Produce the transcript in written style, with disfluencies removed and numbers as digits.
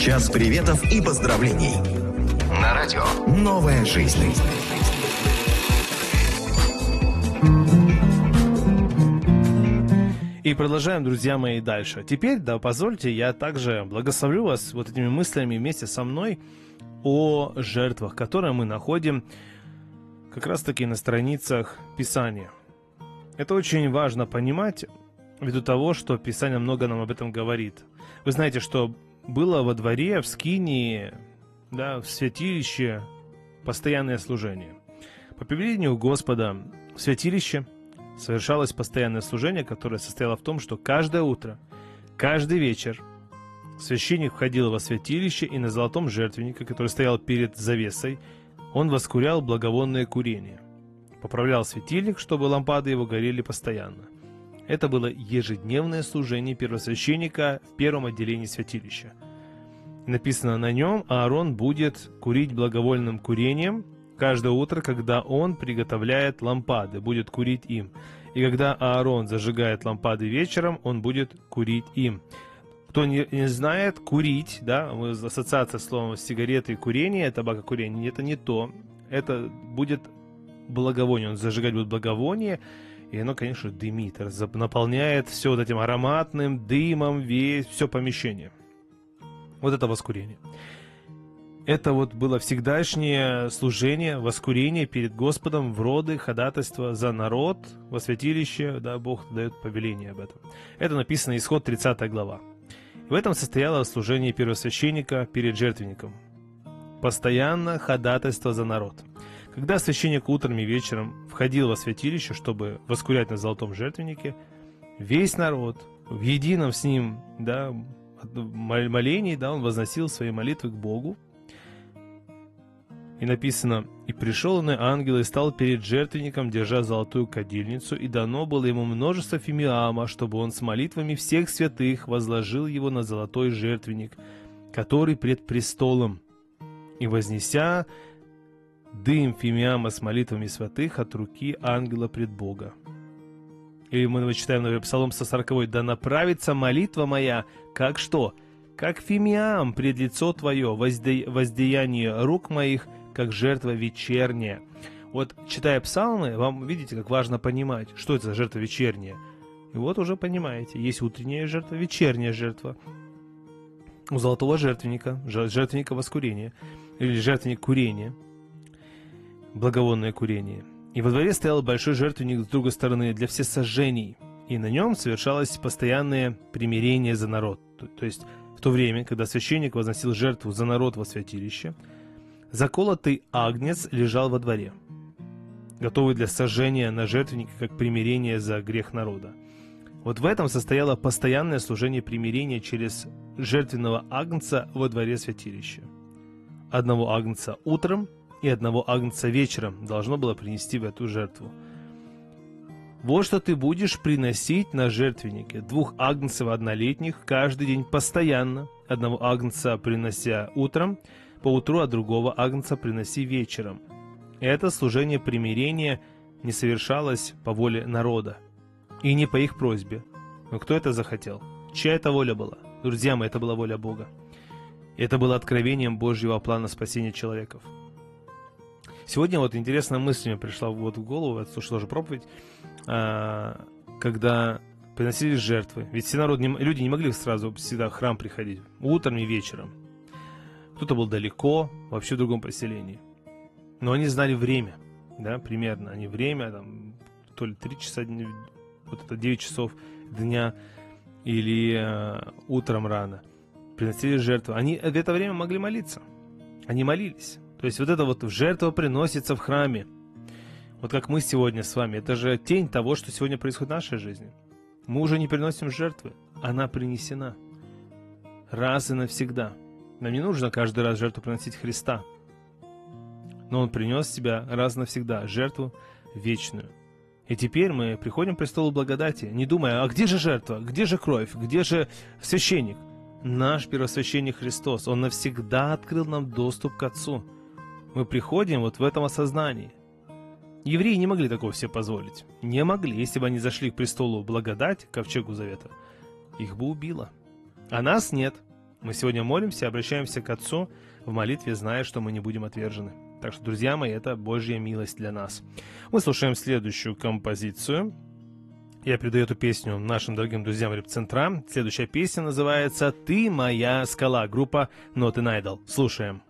Час приветов и поздравлений. На радио «Новая жизнь». И продолжаем, друзья мои, дальше. Теперь, да, позвольте, я также благословлю вас вот этими мыслями вместе со мной о жертвах, которые мы находим как раз-таки на страницах Писания. Это очень важно понимать, ввиду того, что Писание много нам об этом говорит. Вы знаете, что было во дворе, в скинии, да, в святилище постоянное служение. По повелению Господа в святилище совершалось постоянное служение, которое состояло в том, что каждое утро, каждый вечер священник входил во святилище, и на золотом жертвеннике, который стоял перед завесой, он воскурял благовонное курение. Поправлял светильник, чтобы лампады его горели постоянно. Это было ежедневное служение первосвященника в первом отделении святилища. Написано на нем: Аарон будет курить благовольным курением каждое утро, когда он приготовляет лампады, будет курить им. И когда Аарон зажигает лампады вечером, он будет курить им. Кто не знает, курить, да, ассоциация с словом сигареты и курение, табакокурение, это не то. Это будет благовоние, он зажигать будет благовоние, и оно, конечно, дымит, наполняет все вот этим ароматным дымом все помещение. Вот это воскурение. Это вот было всегдашнее служение, воскурение перед Господом в роды, ходатайство за народ, во святилище, да, Бог дает повеление об этом. Это написано Исход 30 глава. В этом состояло служение первосвященника перед жертвенником. Постоянно ходатайство за народ. Когда священник утром и вечером входил во святилище, чтобы воскурять на золотом жертвеннике, весь народ в едином с ним, да, молении, да, он возносил свои молитвы к Богу. И написано: «И пришел иной ангел и стал перед жертвенником, держа золотую кадильницу, и дано было ему множество фимиама, чтобы он с молитвами всех святых возложил его на золотой жертвенник, который пред престолом, и вознеся дым фимиама с молитвами святых от руки ангела пред Бога». Или мы читаем, например, Псалом 140: «Да направится молитва моя, как что? Как фимиам пред лицо твое, воздеяние рук моих, как жертва вечерняя». Вот, читая псалмы, вам видите, как важно понимать, что это за жертва вечерняя. И вот уже понимаете, есть утренняя жертва, вечерняя жертва. У золотого жертвенника, жертвенника воскурения, или жертвенник курения, благовонное курение. И во дворе стоял большой жертвенник с другой стороны для всесожжений, и на нем совершалось постоянное примирение за народ. То есть в то время, когда священник возносил жертву за народ во святилище, заколотый агнец лежал во дворе, готовый для сожжения на жертвеннике как примирение за грех народа. Вот в этом состояло постоянное служение примирения через жертвенного агнца во дворе святилища. Одного агнца утром и одного агнца вечером должно было принести в эту жертву. Вот что ты будешь приносить на жертвеннике: 2 агнцев однолетних каждый день постоянно, одного агнца принося утром, поутру, а другого агнца приноси вечером. Это служение примирения не совершалось по воле народа и не по их просьбе. Но кто это захотел? Чья это воля была? Друзья мои, это была воля Бога. Это было откровением Божьего плана спасения человеков. Сегодня вот интересная мысль мне пришла вот в голову, я слушал уже проповедь, когда приносились жертвы. Ведь все люди не могли сразу всегда в храм приходить, утром и вечером. Кто-то был далеко, вообще в другом поселении. Но они знали время, да, примерно. Они время, там, то ли 3 часа дня, вот это 9 часов дня, или утром рано. Приносили жертву. Они в это время могли молиться. Они молились. То есть вот это вот жертва приносится в храме. Вот как мы сегодня с вами. Это же тень того, что сегодня происходит в нашей жизни. Мы уже не приносим жертвы. Она принесена. Раз и навсегда. Нам не нужно каждый раз жертву приносить Христа. Но Он принес себя раз и навсегда. Жертву вечную. И теперь мы приходим к престолу благодати, не думая: а где же жертва? Где же кровь? Где же священник? Наш первосвященник Христос. Он навсегда открыл нам доступ к Отцу. Мы приходим вот в этом осознании. Евреи не могли такого себе позволить. Не могли. Если бы они зашли к престолу благодати, к ковчегу завета, их бы убило. А нас нет. Мы сегодня молимся и обращаемся к Отцу в молитве, зная, что мы не будем отвержены. Так что, друзья мои, это Божья милость для нас. Мы слушаем следующую композицию. Я передаю эту песню нашим дорогим друзьям Репцентра. Следующая песня называется «Ты моя скала», группа Not an Idol. Слушаем.